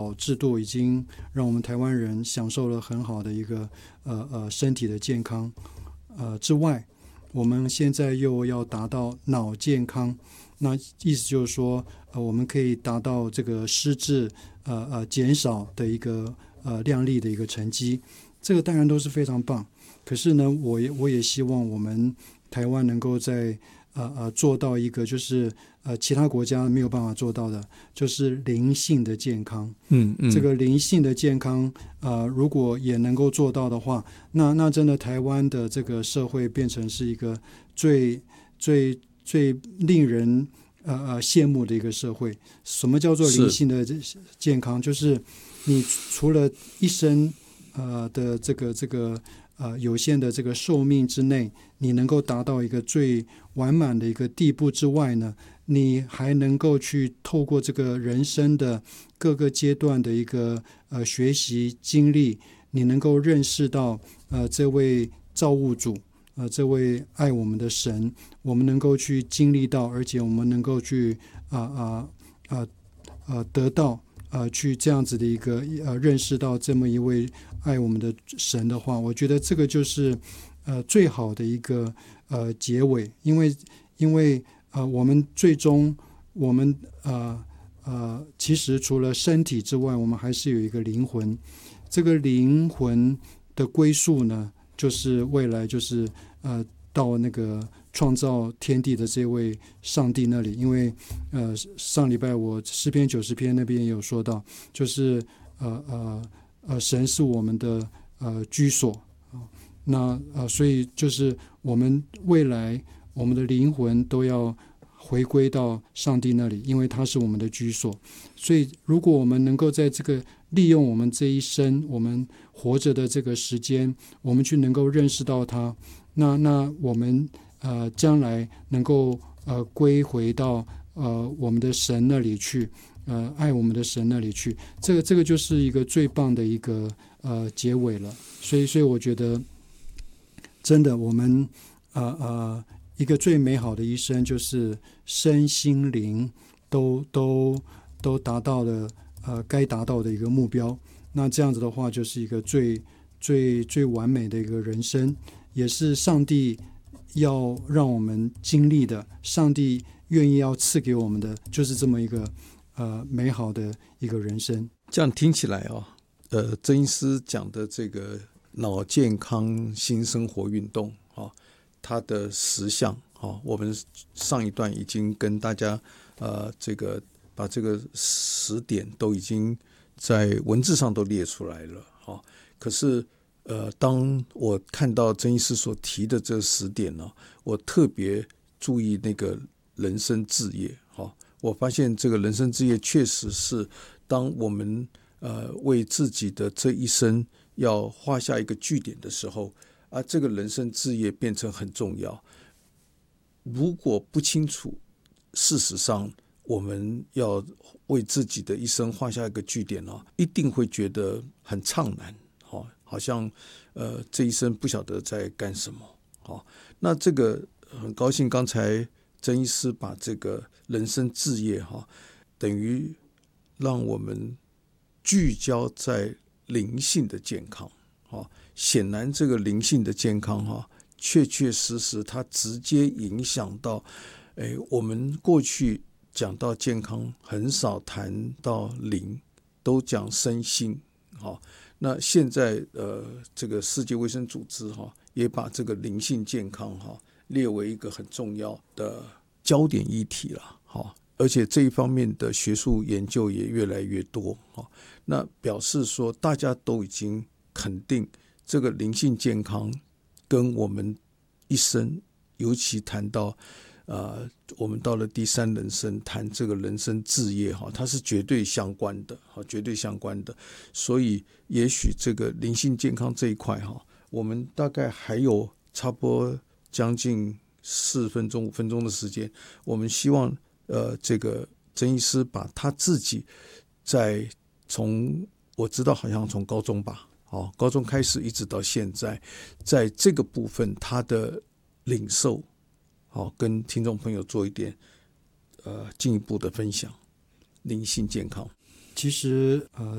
保制度已经让我们台湾人享受了很好的一个身体的健康之外，我们现在又要达到脑健康，那意思就是说我们可以达到这个失智减少的一个亮丽的一个成绩，这个当然都是非常棒。可是呢，我也希望我们台湾能够在做到一个就是其他国家没有办法做到的，就是灵性的健康。这个灵性的健康如果也能够做到的话，那真的台湾的这个社会变成是一个最令人羡慕的一个社会。什么叫做灵性的健康？就是你除了一生的这个有限的这个寿命之内，你能够达到一个最完满的一个地步之外呢，你还能够去透过这个人生的各个阶段的一个学习经历，你能够认识到这位造物主这位爱我们的神，我们能够去经历到，而且我们能够去得到去这样子的一个认识到这么一位爱我们的神的话，我觉得这个就是最好的一个结尾。因为我们最终我们其实除了身体之外，我们还是有一个灵魂。这个灵魂的归宿呢，就是未来就是到那个创造天地的这位上帝那里。因为上礼拜我诗篇90篇那边也有说到，就是神是我们的居所。那所以就是我们未来我们的灵魂都要回归到上帝那里，因为他是我们的居所。所以如果我们能够在这个利用我们这一生我们活着的这个时间，我们去能够认识到他，那我们将来能够归回到我们的神那里去，爱我们的神那里去，这个就是一个最棒的一个结尾了。所以我觉得真的我们一个最美好的一生就是身心灵都达到了该达到的一个目标。那这样子的话就是一个最完美的一个人生，也是上帝要让我们经历的，上帝愿意要赐给我们的，就是这么一个美好的一个人生。 这样听起来曾医师讲的这个脑健康新生活运动它的10项我们上一段已经跟大家把这个10点都已经在文字上都列出来了可是当我看到曾医师所提的这10点呢，我特别注意那个人生志业我发现这个人生志业确实是当我们为自己的这一生要画下一个句点的时候这个人生志业变成很重要。如果不清楚，事实上我们要为自己的一生画下一个句点一定会觉得很怅然好像这一生不晓得在干什么那这个很高兴刚才曾医师把这个人生志业等于让我们聚焦在灵性的健康显然这个灵性的健康确确实实它直接影响到我们过去讲到健康很少谈到灵，都讲身心那现在这个世界卫生组织也把这个灵性健康列为一个很重要的焦点议题了而且这一方面的学术研究也越来越多那表示说大家都已经肯定这个灵性健康跟我们一生，尤其谈到我们到了第3人生谈这个人生志业它是绝对相关的绝对相关的。所以也许这个灵性健康这一块我们大概还有差不多将近4分钟5分钟的时间，我们希望这个曾医师把他自己从我知道好像从高中吧高中开始一直到现在，在这个部分他的领受跟听众朋友做一点进一步的分享。灵性健康其实